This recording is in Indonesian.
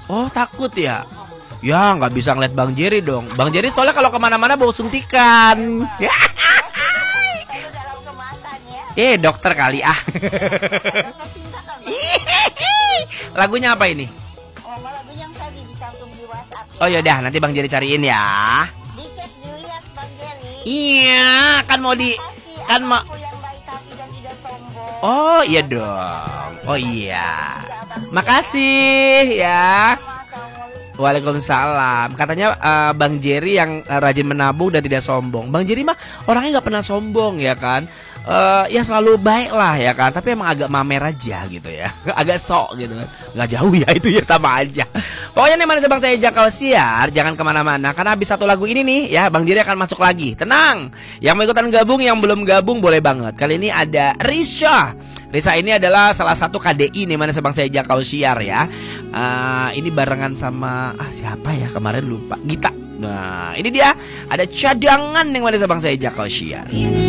Oh takut ya? Ya nggak bisa ngeliat Bang Jerry dong. Bang Jerry soalnya kalau kemana-mana bawa suntikan. Dokter kali ah. Lagunya apa ini? Lagu yang tadi dicantum di WhatsApp. Oh yaudah nanti Bang Jerry cariin ya. Dicek dulu ya Bang Jerry. Iya kan mau di kan mau. Yang baik hati dan tidak sombong. Oh iya dong. Oh iya. Makasih ya. Waalaikumsalam. Katanya Bang Jerry yang rajin menabung dan tidak sombong. Bang Jerry mah orangnya nggak pernah sombong ya kan. Ya selalu baik lah ya kan. Tapi emang agak mamer aja gitu ya. Agak sok gitu kan. Nggak jauh ya itu ya sama aja. Pokoknya nih manusia bangsa Jakal Siar, jangan kemana-mana karena habis satu lagu ini nih ya Bang Jerry akan masuk lagi. Tenang. Yang mau ikutan gabung, yang belum gabung boleh banget. Kali ini ada Risha. Risa ini adalah salah satu KDI nih mana sebang saya Jakal Siar ya. Ini barengan sama siapa ya kemarin lupa Gita. Nah ini dia ada cadangan yang mana sebang saya Jakal Siar.